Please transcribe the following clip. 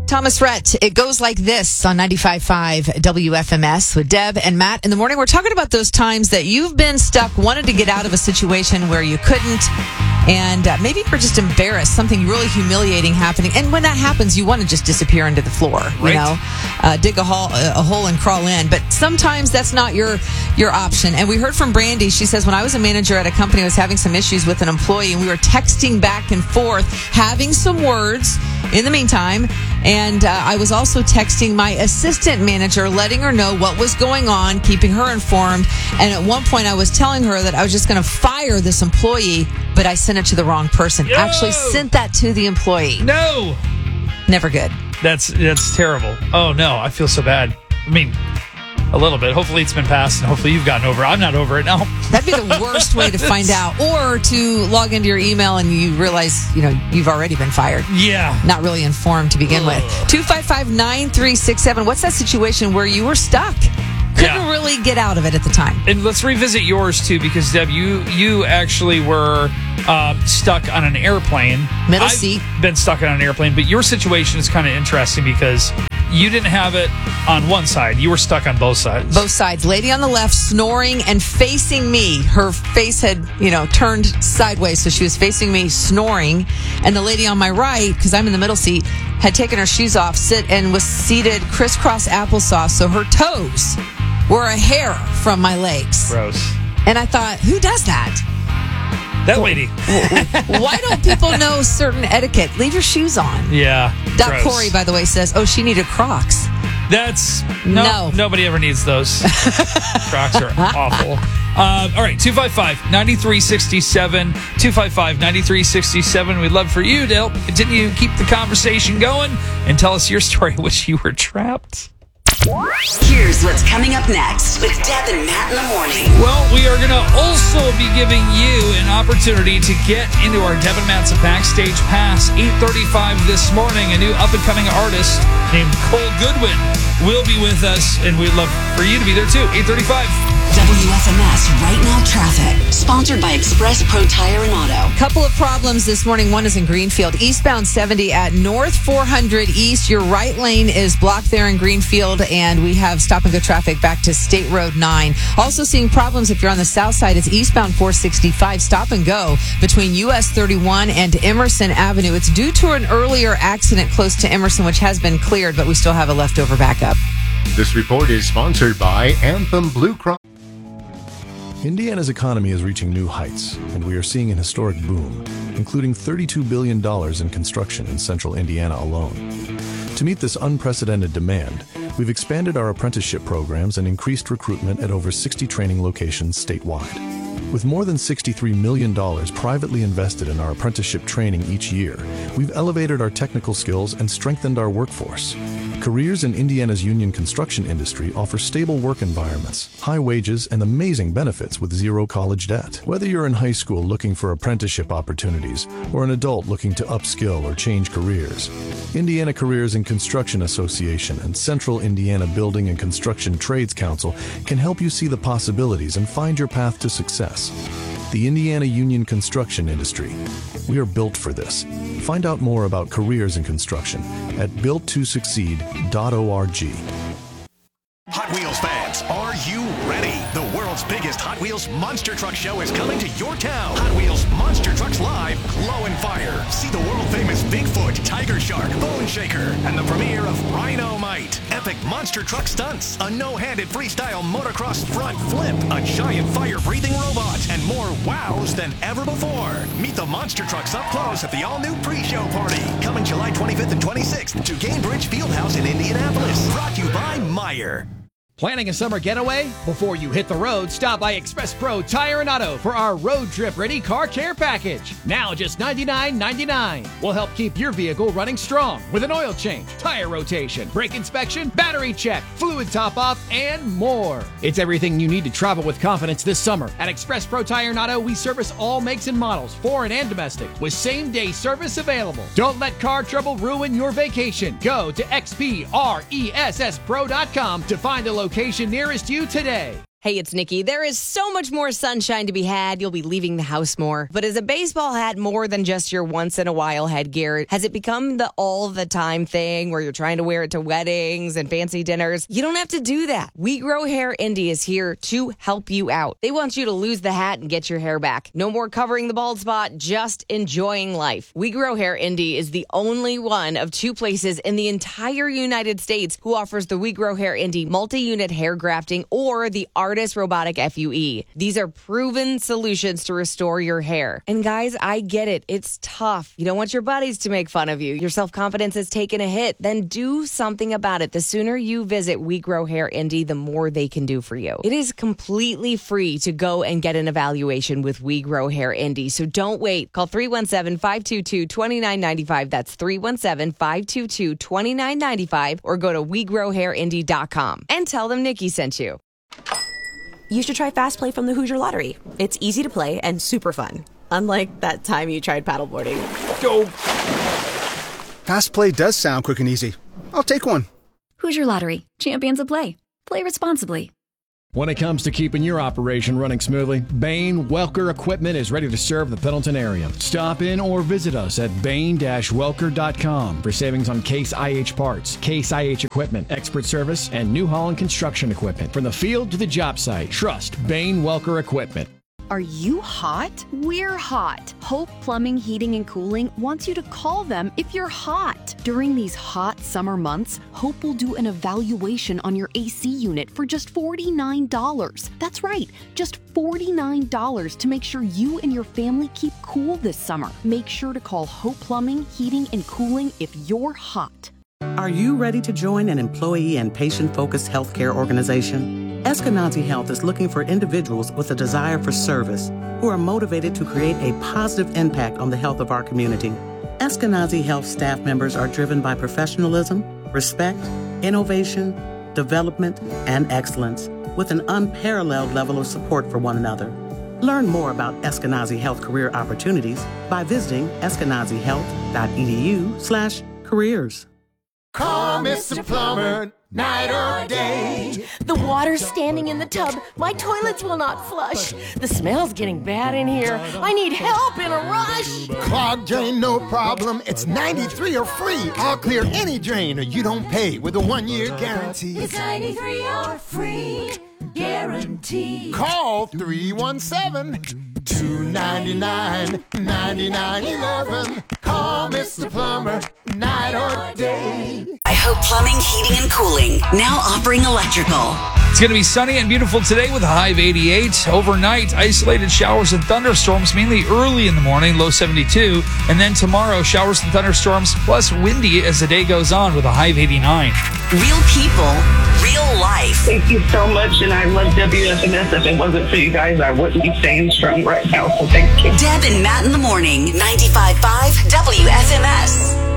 Thomas Rhett, it goes like this on 95.5 WFMS with Deb and Matt in the morning. We're talking about those times that you've been stuck, wanted to get out of a situation where you couldn't, and maybe you're just embarrassed, something really humiliating happening. And when that happens, you want to just disappear into the floor, you know, dig a hole and crawl in. But sometimes that's not your option. And we heard from Brandy. She says, when I was a manager at a company, I was having some issues with an employee, and we were texting back and forth, having some words in the meantime. And I was also texting my assistant manager, letting her know what was going on, keeping her informed. And at one point, I was telling her that I was just going to fire this employee, but I sent it to the wrong person. Yo! Actually sent that to the employee. No! Never good. That's terrible. Oh, no. I feel so bad. I mean, a little bit. Hopefully it's been passed, and hopefully you've gotten over it. I'm not over it now. That'd be the worst way to find out. Or to log into your email and you realize, you've already been fired. Yeah. Not really informed to begin with. 255-9367. What's that situation where you were stuck? Couldn't really get out of it at the time. And let's revisit yours, too, because, Deb, you actually were stuck on an airplane. Middle seat. I've been stuck on an airplane, but your situation is kind of interesting because you didn't have it on one side. You were stuck on both sides. Both sides. Lady on the left snoring and facing me. Her face had, turned sideways, so she was facing me snoring. And the lady on my right, because I'm in the middle seat, had taken her shoes off, and was seated crisscross applesauce, so her toes were a hair from my legs. Gross. And I thought, who does that? That lady. Why don't people know certain etiquette? Leave your shoes on. Yeah. Doc gross. Corey, by the way, says, she needed Crocs. That's... No. Nobody ever needs those. Crocs are awful. All right, 255-9367. 255-9367. We'd love for you to continue to keep the conversation going and tell us your story in which you were trapped. Here's what's coming up next with Deb and Matt in the morning. Well, we are going to also be giving you an opportunity to get into our Deb and Matt's Backstage Pass. 8:35 this morning, a new up-and-coming artist named Cole Goodwin will be with us, and we'd love for you to be there too. 8:35. WFMS Right Now Traffic, sponsored by Express Pro Tire and Auto. Couple of problems this morning. One is in Greenfield. Eastbound 70 at North 400 East. Your right lane is blocked there in Greenfield, and we have stop-and-go traffic back to State Road 9. Also seeing problems if you're on the south side. It's eastbound 465, stop-and-go between US 31 and Emerson Avenue. It's due to an earlier accident close to Emerson, which has been cleared, but we still have a leftover backup. This report is sponsored by Anthem Blue Cross. Indiana's economy is reaching new heights, and we are seeing an historic boom, including $32 billion in construction in central Indiana alone. To meet this unprecedented demand, we've expanded our apprenticeship programs and increased recruitment at over 60 training locations statewide. With more than $63 million privately invested in our apprenticeship training each year, we've elevated our technical skills and strengthened our workforce. Careers in Indiana's union construction industry offer stable work environments, high wages, and amazing benefits with zero college debt. Whether you're in high school looking for apprenticeship opportunities or an adult looking to upskill or change careers, Indiana Careers in Construction Association and Central Indiana Building and Construction Trades Council can help you see the possibilities and find your path to success. The Indiana Union Construction Industry. We are built for this. Find out more about careers in construction at builttosucceed.org. Hot Wheels fans, are you ready? The world's biggest Hot Wheels Monster Truck Show is coming to your town. Hot Wheels Monster Trucks Live, Glow and Fire. See the world-famous Bigfoot, Tiger Shark, Bone Shaker, and the premiere of Rhino-Mite. Epic monster truck stunts, a no-handed freestyle motocross front flip, a giant fire-breathing robot, and more wows than ever before. Meet the monster trucks up close at the all-new pre-show party, coming July 25th and 26th to Gainbridge Fieldhouse in Indianapolis. Brought to you by Meyer. Planning a summer getaway? Before you hit the road, stop by Express Pro Tire and Auto for our road trip ready car care package. Now just $99.99. We'll help keep your vehicle running strong with an oil change, tire rotation, brake inspection, battery check, fluid top off, and more. It's everything you need to travel with confidence this summer. At Express Pro Tire and Auto, we service all makes and models, foreign and domestic, with same-day service available. Don't let car trouble ruin your vacation. Go to xpressspro.com to find a location nearest you today. Hey, it's Nikki. There is so much more sunshine to be had. You'll be leaving the house more. But is a baseball hat more than just your once-in-a-while headgear? Has it become the all-the-time thing where you're trying to wear it to weddings and fancy dinners? You don't have to do that. We Grow Hair Indy is here to help you out. They want you to lose the hat and get your hair back. No more covering the bald spot, just enjoying life. We Grow Hair Indy is the only one of 2 places in the entire United States who offers the We Grow Hair Indy multi-unit hair grafting or the Artist Robotic FUE. These are proven solutions to restore your hair. And guys, I get it. It's tough. You don't want your buddies to make fun of you. Your self-confidence has taken a hit. Then do something about it. The sooner you visit We Grow Hair Indy, the more they can do for you. It is completely free to go and get an evaluation with We Grow Hair Indy. So don't wait. Call 317-522-2995. That's 317-522-2995 or go to WeGrowHairIndy.com and tell them Nikki sent you. You should try Fast Play from the Hoosier Lottery. It's easy to play and super fun. Unlike that time you tried paddleboarding. Go! Fast Play does sound quick and easy. I'll take one. Hoosier Lottery. Champions of play. Play responsibly. When it comes to keeping your operation running smoothly, Bain Welker Equipment is ready to serve the Pendleton area. Stop in or visit us at bain-welker.com for savings on Case IH parts, Case IH equipment, expert service, and New Holland construction equipment. From the field to the job site, trust Bain Welker Equipment. Are you hot? We're hot. Hope Plumbing, Heating, and Cooling wants you to call them if you're hot. During these hot summer months, Hope will do an evaluation on your AC unit for just $49. That's right, just $49 to make sure you and your family keep cool this summer. Make sure to call Hope Plumbing, Heating, and Cooling if you're hot. Are you ready to join an employee and patient-focused healthcare organization? Eskenazi Health is looking for individuals with a desire for service who are motivated to create a positive impact on the health of our community. Eskenazi Health staff members are driven by professionalism, respect, innovation, development, and excellence, with an unparalleled level of support for one another. Learn more about Eskenazi Health career opportunities by visiting eskenazihealth.edu/careers. Call Mr. Plumber, night or day. The water's standing in the tub. My toilets will not flush. The smell's getting bad in here. I need help in a rush. Clogged drain, no problem. It's 93 or free. I'll clear any drain or you don't pay with a 1-year guarantee. It's 93 or free. Guarantee. Call 317-299-9911. Call Mr. Plumber, night or day. I Hope Plumbing, Heating, and Cooling, now offering electrical. It's going to be sunny and beautiful today with a high of 88. Overnight, isolated showers and thunderstorms, mainly early in the morning, low 72. And then tomorrow, showers and thunderstorms, plus windy as the day goes on with a high of 89. Real people, real life. Thank you so much, and I love WFMS. If it wasn't for you guys, I wouldn't be staying strong right now, so thank you. Deb and Matt in the morning, 95.5 WFMS.